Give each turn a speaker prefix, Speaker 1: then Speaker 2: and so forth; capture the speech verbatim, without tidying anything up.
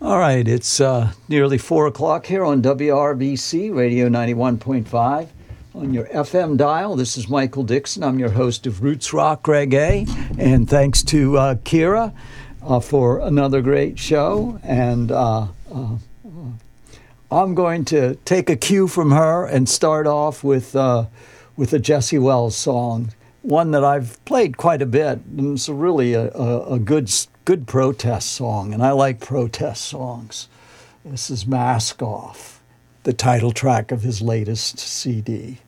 Speaker 1: All right, it's uh, nearly four o'clock here on W R B C Radio ninety-one point five on your F M dial. This is Michael Dixon. I'm your host of Roots Rock Reggae, and thanks to uh, Kira uh, for another great show. And uh, uh, I'm going to take a cue from her and start off with uh, with a Jesse Wells song, one that I've played quite a bit, and it's really a, a, a good good protest song, and I like protest songs. This is Mask Off, the title track of his latest C D.